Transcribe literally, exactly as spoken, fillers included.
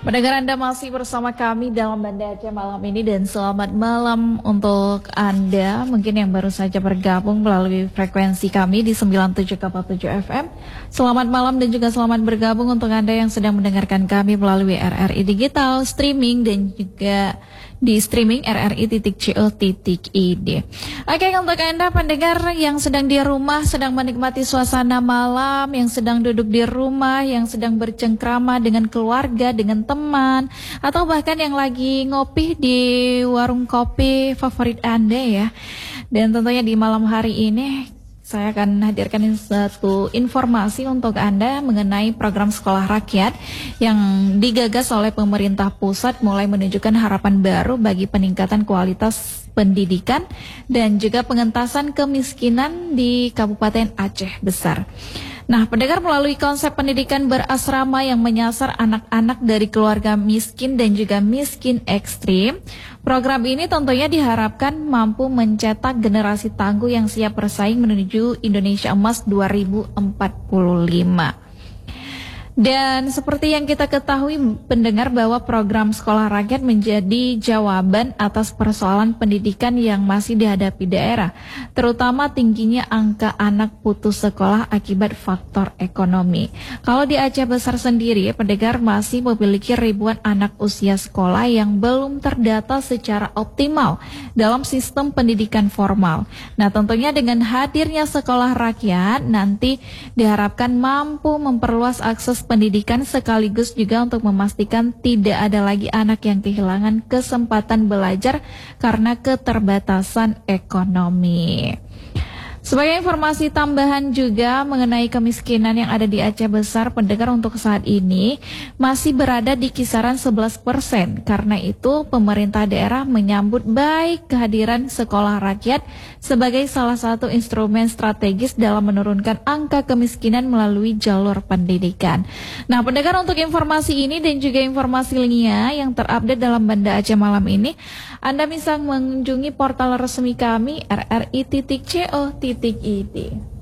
Pendengar, Anda masih bersama kami dalam Banda Aceh malam ini, dan selamat malam untuk Anda mungkin yang baru saja bergabung melalui frekuensi kami di sembilan puluh tujuh koma tujuh F M. Selamat malam dan juga selamat bergabung untuk Anda yang sedang mendengarkan kami melalui R R I Digital, streaming dan juga di streaming r r i titik co titik i d. Oke, untuk Anda pendengar yang sedang di rumah, sedang menikmati suasana malam, yang sedang duduk di rumah, yang sedang bercengkrama dengan keluarga, dengan teman, atau bahkan yang lagi ngopi di warung kopi favorit Anda ya. Dan tentunya di malam hari ini saya akan hadirkan satu informasi untuk Anda mengenai program sekolah rakyat yang digagas oleh pemerintah pusat, mulai menunjukkan harapan baru bagi peningkatan kualitas pendidikan dan juga pengentasan kemiskinan di Kabupaten Aceh Besar. Nah, pendengar, melalui konsep pendidikan berasrama yang menyasar anak-anak dari keluarga miskin dan juga miskin ekstrim, program ini tentunya diharapkan mampu mencetak generasi tangguh yang siap bersaing menuju Indonesia Emas dua ribu empat puluh lima. Dan seperti yang kita ketahui pendengar, bahwa program sekolah rakyat menjadi jawaban atas persoalan pendidikan yang masih dihadapi daerah, terutama tingginya angka anak putus sekolah akibat faktor ekonomi. Kalau di Aceh Besar sendiri, pendengar, masih memiliki ribuan anak usia sekolah yang belum terdata secara optimal dalam sistem pendidikan formal. Nah, tentunya dengan hadirnya sekolah rakyat nanti diharapkan mampu memperluas akses pendidikan sekaligus juga untuk memastikan tidak ada lagi anak yang kehilangan kesempatan belajar karena keterbatasan ekonomi. Sebagai informasi tambahan juga mengenai kemiskinan yang ada di Aceh Besar, pendengar, untuk saat ini masih berada di kisaran sebelas persen. Karena itu pemerintah daerah menyambut baik kehadiran sekolah rakyat sebagai salah satu instrumen strategis dalam menurunkan angka kemiskinan melalui jalur pendidikan. Nah, pendengar, untuk informasi ini dan juga informasi lainnya yang terupdate dalam Banda Aceh malam ini, Anda bisa mengunjungi portal resmi kami r r i titik co titik i d.